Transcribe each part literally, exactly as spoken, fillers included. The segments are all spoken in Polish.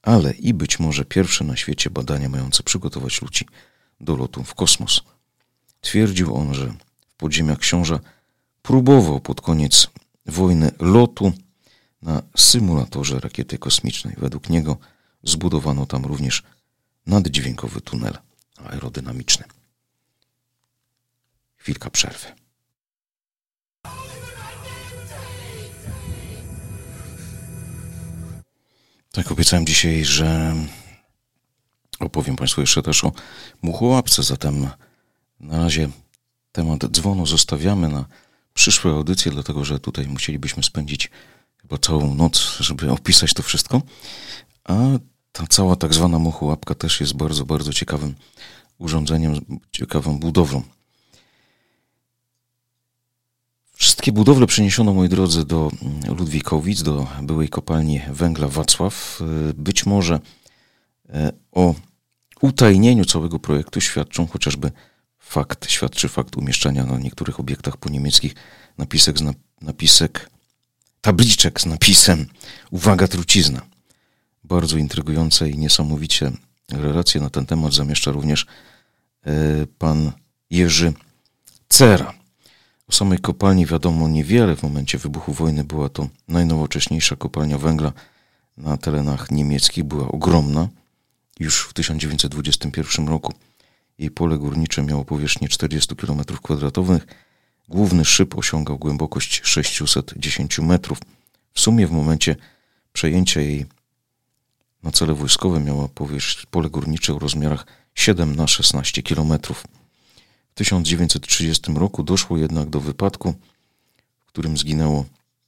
ale i być może pierwsze na świecie badania mające przygotować ludzi do lotu w kosmos. Twierdził on, że w podziemiach książa próbował pod koniec wojny lotu na symulatorze rakiety kosmicznej. Według niego zbudowano tam również naddźwiękowy tunel aerodynamiczny. Chwilka przerwy. Tak, obiecałem dzisiaj, że opowiem Państwu jeszcze też o muchołapce, zatem na razie temat dzwonu zostawiamy na przyszłe audycje, dlatego że tutaj musielibyśmy spędzić chyba całą noc, żeby opisać to wszystko, a ta cała tak zwana muchołapka też jest bardzo, bardzo ciekawym urządzeniem, ciekawą budowlą. Wszystkie budowle przeniesiono, moi drodzy, do Ludwikowic, do byłej kopalni węgla Wacław. Być może o utajnieniu całego projektu świadczą chociażby fakt, świadczy fakt umieszczania na niektórych obiektach poniemieckich napisek, z napisek, tabliczek z napisem uwaga, trucizna. Bardzo intrygujące i niesamowicie relacje na ten temat zamieszcza również pan Jerzy Cera. O samej kopalni wiadomo niewiele. W momencie wybuchu wojny była to najnowocześniejsza kopalnia węgla na terenach niemieckich. Była ogromna. Już w tysiąc dziewięćset dwudziestym pierwszym roku jej pole górnicze miało powierzchnię czterdzieści kilometrów kwadratowych. Główny szyb osiągał głębokość sześćset dziesięć metrów. W sumie w momencie przejęcia jej na cele wojskowe miała powierzchnię pole górnicze o rozmiarach siedem na szesnaście kilometrów. W tysiąc dziewięćset trzydziestym roku doszło jednak do wypadku, w którym zginęło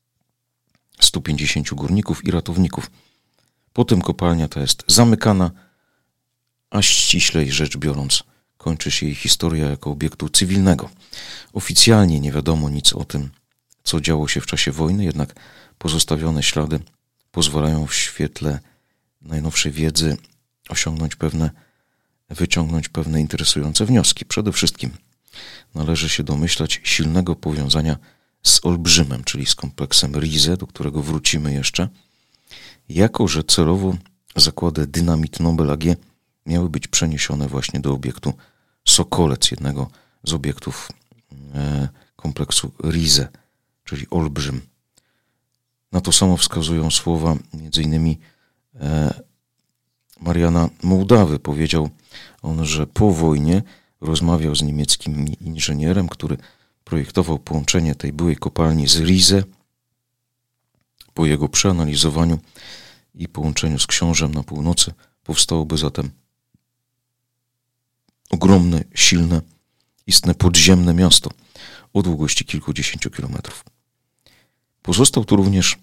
stu pięćdziesięciu górników i ratowników. Potem kopalnia ta jest zamykana, a ściślej rzecz biorąc kończy się jej historia jako obiektu cywilnego. Oficjalnie nie wiadomo nic o tym, co działo się w czasie wojny, jednak pozostawione ślady pozwalają w świetle najnowszej wiedzy osiągnąć pewne wyciągnąć pewne interesujące wnioski. Przede wszystkim należy się domyślać silnego powiązania z Olbrzymem, czyli z kompleksem Rize, do którego wrócimy jeszcze, jako że celowo zakłady Dynamit Nobel A G miały być przeniesione właśnie do obiektu Sokolec, jednego z obiektów e, kompleksu Rize, czyli Olbrzym. Na to samo wskazują słowa między innymi e, Mariana Mołdawy. Powiedział on, że po wojnie rozmawiał z niemieckim inżynierem, który projektował połączenie tej byłej kopalni z Rize. Po jego przeanalizowaniu i połączeniu z Książem na północy powstałoby zatem ogromne, silne, istne podziemne miasto o długości kilkudziesięciu kilometrów. Pozostał tu również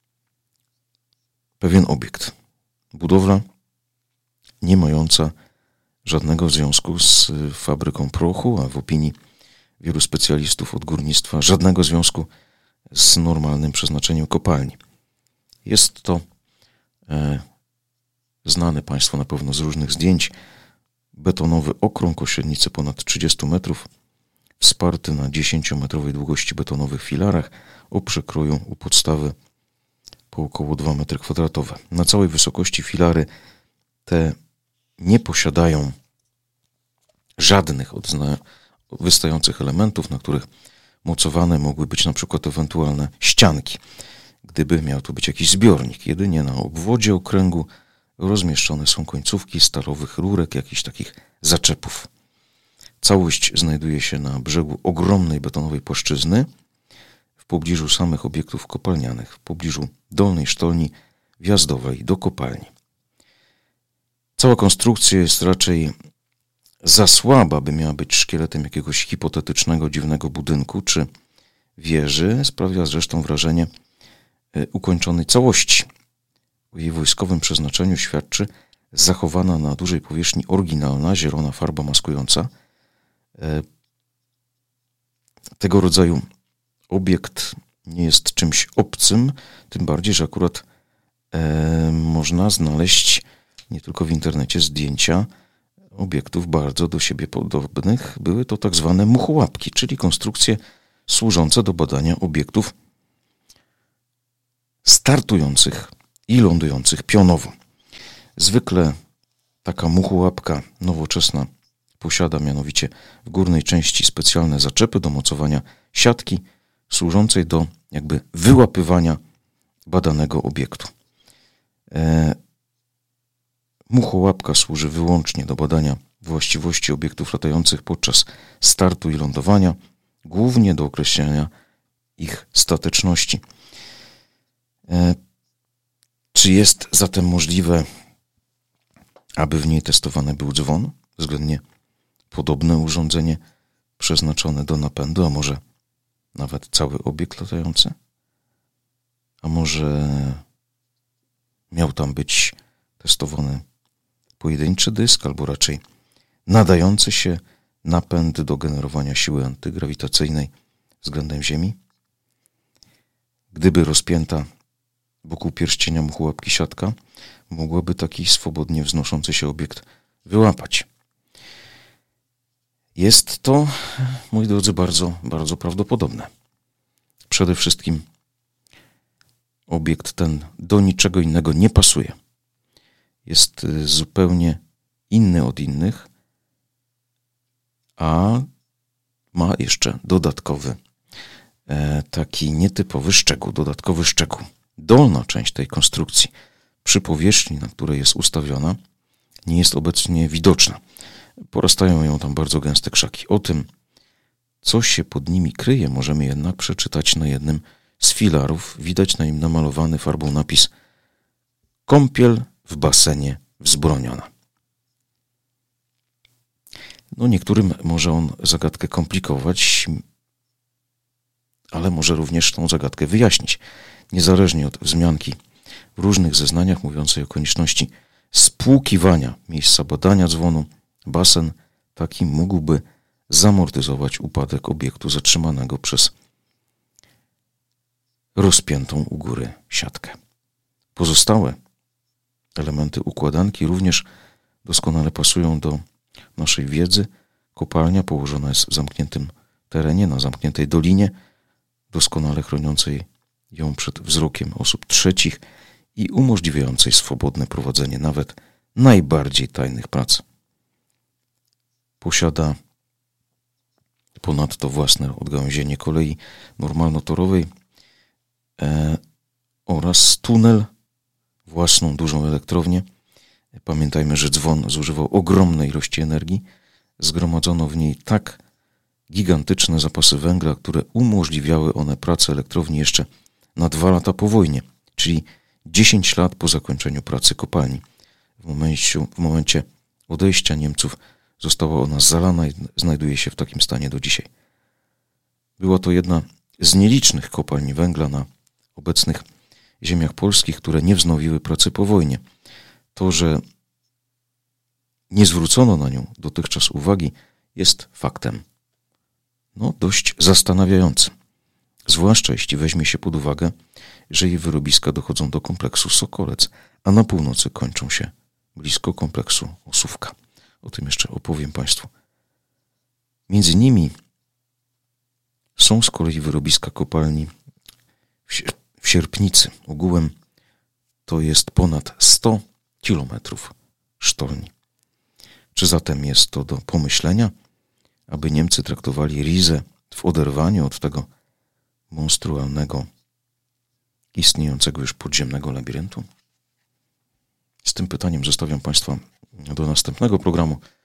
pewien obiekt. Budowla nie mająca żadnego związku z fabryką prochu, a w opinii wielu specjalistów od górnictwa żadnego związku z normalnym przeznaczeniem kopalni. Jest to e, znany Państwu na pewno z różnych zdjęć betonowy okrąg o średnicy ponad trzydziestu metrów, wsparty na dziesięciometrowej długości betonowych filarach o przekroju u podstawy po około dwa metry kwadratowe. Na całej wysokości filary te nie posiadają żadnych odzna- wystających elementów, na których mocowane mogły być na przykład ewentualne ścianki, gdyby miał tu być jakiś zbiornik. Jedynie na obwodzie okręgu rozmieszczone są końcówki stalowych rurek, jakichś takich zaczepów. Całość znajduje się na brzegu ogromnej betonowej płaszczyzny, w pobliżu samych obiektów kopalnianych, w pobliżu dolnej sztolni wjazdowej do kopalni. Cała konstrukcja jest raczej za słaba, by miała być szkieletem jakiegoś hipotetycznego, dziwnego budynku czy wieży. Sprawia zresztą wrażenie ukończonej całości. O jej wojskowym przeznaczeniu świadczy zachowana na dużej powierzchni oryginalna, zielona farba maskująca. Tego rodzaju obiekt nie jest czymś obcym, tym bardziej, że akurat e, można znaleźć nie tylko w internecie zdjęcia obiektów bardzo do siebie podobnych. Były to tak zwane muchołapki, czyli konstrukcje służące do badania obiektów startujących i lądujących pionowo. Zwykle taka muchołapka nowoczesna posiada mianowicie w górnej części specjalne zaczepy do mocowania siatki służącej do jakby wyłapywania badanego obiektu. E, muchołapka służy wyłącznie do badania właściwości obiektów latających podczas startu i lądowania, głównie do określenia ich stateczności. E, czy jest zatem możliwe, aby w niej testowany był dzwon, względnie podobne urządzenie przeznaczone do napędu, a może nawet cały obiekt latający? A może miał tam być testowany pojedynczy dysk, albo raczej nadający się napęd do generowania siły antygrawitacyjnej względem Ziemi? Gdyby rozpięta wokół pierścienia muchołapki siatka, mogłaby taki swobodnie wznoszący się obiekt wyłapać. Jest to, moi drodzy, bardzo, bardzo prawdopodobne. Przede wszystkim obiekt ten do niczego innego nie pasuje. Jest zupełnie inny od innych, a ma jeszcze dodatkowy, taki nietypowy szczegół, dodatkowy szczegół. Dolna część tej konstrukcji przy powierzchni, na której jest ustawiona, nie jest obecnie widoczna. Porastają ją tam bardzo gęste krzaki. O tym, co się pod nimi kryje, możemy jednak przeczytać na jednym z filarów. Widać na nim namalowany farbą napis: kąpiel w basenie wzbroniona. No, niektórym może on zagadkę komplikować, ale może również tą zagadkę wyjaśnić. Niezależnie od wzmianki w różnych zeznaniach mówiącej o konieczności spłukiwania miejsca badania dzwonu, basen taki mógłby zamortyzować upadek obiektu zatrzymanego przez rozpiętą u góry siatkę. Pozostałe elementy układanki również doskonale pasują do naszej wiedzy. Kopalnia położona jest w zamkniętym terenie, na zamkniętej dolinie, doskonale chroniącej ją przed wzrokiem osób trzecich i umożliwiającej swobodne prowadzenie nawet najbardziej tajnych prac. Posiada ponadto własne odgałęzienie kolei normalnotorowej e, oraz tunel, własną dużą elektrownię. Pamiętajmy, że dzwon zużywał ogromnej ilości energii. Zgromadzono w niej tak gigantyczne zapasy węgla, które umożliwiały one pracę elektrowni jeszcze na dwa lata po wojnie, czyli dziesięć lat po zakończeniu pracy kopalni. W momencie, w momencie odejścia Niemców została ona zalana i znajduje się w takim stanie do dzisiaj. Była to jedna z nielicznych kopalni węgla na obecnych ziemiach polskich, które nie wznowiły pracy po wojnie. To, że nie zwrócono na nią dotychczas uwagi, jest faktem no, dość zastanawiającym. Zwłaszcza jeśli weźmie się pod uwagę, że jej wyrobiska dochodzą do kompleksu Sokolec, a na północy kończą się blisko kompleksu Osówka. O tym jeszcze opowiem Państwu. Między nimi są z kolei wyrobiska kopalni w Sierpnicy. Ogółem to jest ponad sto kilometrów sztolni. Czy zatem jest to do pomyślenia, aby Niemcy traktowali Rizę w oderwaniu od tego monstrualnego, istniejącego już podziemnego labiryntu? Z tym pytaniem zostawiam Państwa do następnego programu.